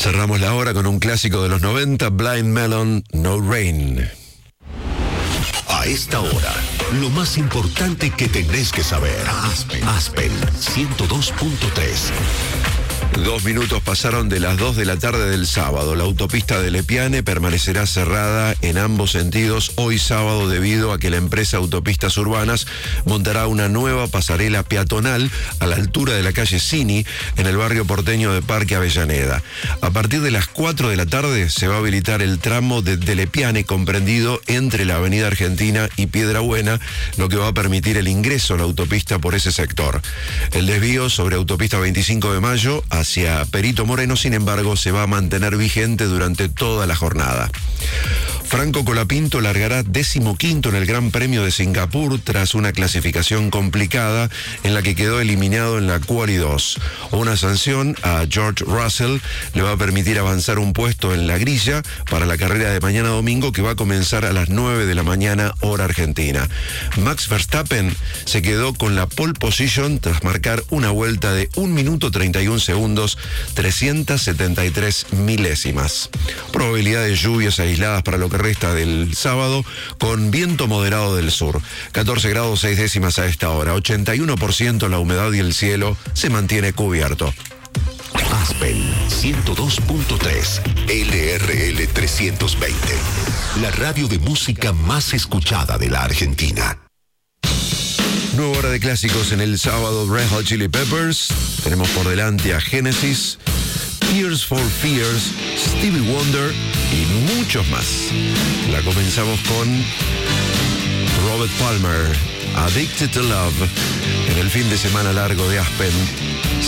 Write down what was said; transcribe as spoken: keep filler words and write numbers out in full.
Cerramos la hora con un clásico de los noventa, Blind Melon, No Rain. A esta hora, lo más importante que tenés que saber. Aspen, Aspen ciento dos punto tres. Dos minutos pasaron de las dos de la tarde del sábado. La autopista de Lepiane permanecerá cerrada en ambos sentidos hoy sábado debido a que la empresa Autopistas Urbanas montará una nueva pasarela peatonal a la altura de la calle Cini en el barrio porteño de Parque Avellaneda. A partir de las cuatro de la tarde se va a habilitar el tramo de, de Lepiane comprendido entre la Avenida Argentina y Piedrabuena, lo que va a permitir el ingreso a la autopista por ese sector. El desvío sobre Autopista veinticinco de Mayo hacia Perito Moreno, sin embargo, se va a mantener vigente durante toda la jornada. Franco Colapinto largará decimoquinto en el Gran Premio de Singapur tras una clasificación complicada en la que quedó eliminado en la Quali dos. Una sanción a George Russell le va a permitir avanzar un puesto en la grilla para la carrera de mañana domingo, que va a comenzar a las nueve de la mañana hora argentina. Max Verstappen se quedó con la pole position tras marcar una vuelta de un minuto treinta y un segundos, trescientas setenta y tres milésimas. Probabilidad de lluvias aisladas para lo que resta del sábado, con viento moderado del sur. catorce grados seis décimas a esta hora. ochenta y uno por ciento la humedad y el cielo se mantiene cubierto. Aspen ciento dos punto tres, L R L trescientos veinte. La radio de música más escuchada de la Argentina. Nueva hora de clásicos en el sábado. Red Hot Chili Peppers. Tenemos por delante a Genesis, Tears for Fears, Stevie Wonder y muchos más. La comenzamos con Robert Palmer, Addicted to Love, en el fin de semana largo de Aspen.